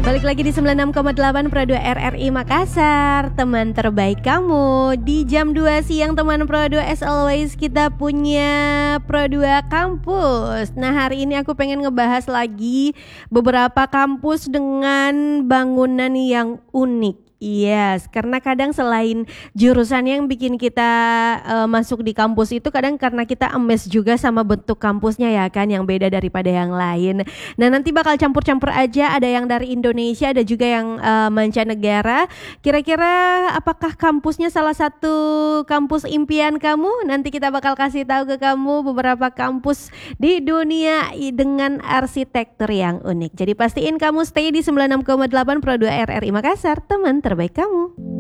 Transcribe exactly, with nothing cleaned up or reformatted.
Balik lagi di sembilan puluh enam koma delapan Pro dua R R I Makassar, teman terbaik kamu. Di jam dua siang teman Pro dua, as always kita punya Pro dua Kampus. Nah hari ini aku pengen ngebahas lagi beberapa kampus dengan bangunan yang unik. Yes, karena kadang selain jurusan yang bikin kita uh, masuk di kampus itu, kadang karena kita amazed juga sama bentuk kampusnya ya kan, yang beda daripada yang lain. Nah nanti bakal campur-campur aja, ada yang dari Indonesia, ada juga yang uh, mancanegara. Kira-kira apakah kampusnya salah satu kampus impian kamu? Nanti kita bakal kasih tahu ke kamu beberapa kampus di dunia dengan arsitektur yang unik. Jadi pastiin kamu stay di sembilan puluh enam koma delapan Pro dua R R I Makassar, teman terbaik kamu.